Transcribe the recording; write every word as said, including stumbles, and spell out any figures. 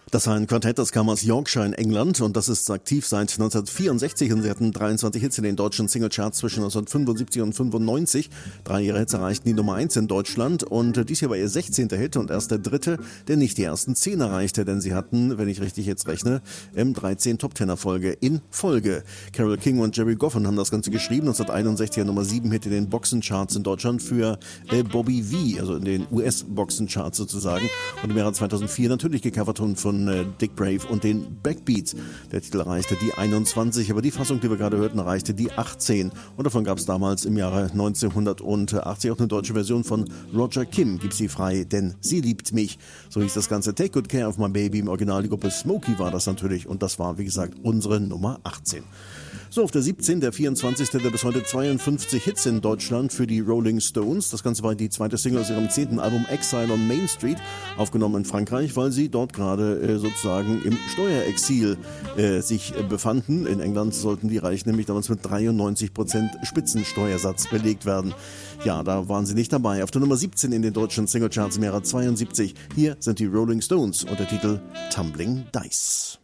Das war ein Quartett, das kam aus Yorkshire in England und das ist aktiv seit neunzehnhundertvierundsechzig und sie hatten dreiundzwanzig Hits in den deutschen Singlecharts zwischen neunzehnhundertfünfundsiebzig und fünfundneunzig. Drei ihrer Hits erreichten die Nummer eins in Deutschland und dies hier war ihr sechzehnter Hit und erst der dritte, der nicht die ersten zehn erreichte, denn sie hatten, wenn ich richtig jetzt rechne, im dreizehn Top-Ten-Erfolge in Folge. Carole King und Jerry Goffin haben das Ganze geschrieben, neunzehnhunderteinundsechziger Nummer sieben Hit in den Boxencharts in Deutschland für äh, Bobby V, also in den U S-Boxencharts sozusagen und im Jahre zweitausendvier natürlich gecovert von Dick Brave und den Backbeats. Der Titel erreichte die einundzwanzig, aber die Fassung, die wir gerade hörten, erreichte die achtzehn. Und davon gab es damals im Jahre neunzehnhundertachtzig auch eine deutsche Version von Roger Kim, Gib sie frei, denn sie liebt mich. So hieß das Ganze. Take Good Care of My Baby. Im Original die Gruppe Smokey war das natürlich und das war, wie gesagt, unsere Nummer achtzehn. So, auf der siebzehn, der vierundzwanzigste der bis heute zweiundfünfzig Hits in Deutschland für die Rolling Stones. Das Ganze war die zweite Single aus ihrem zehnten Album Exile on Main Street, aufgenommen in Frankreich, weil sie dort gerade äh, sozusagen im Steuerexil äh, sich äh, befanden. In England sollten die Reichen nämlich damals mit dreiundneunzig Prozent Spitzensteuersatz belegt werden. Ja, da waren sie nicht dabei. Auf der Nummer siebzehn in den deutschen Singlecharts im Jahre zweiundsiebzig. Hier sind die Rolling Stones und der Titel Tumbling Dice.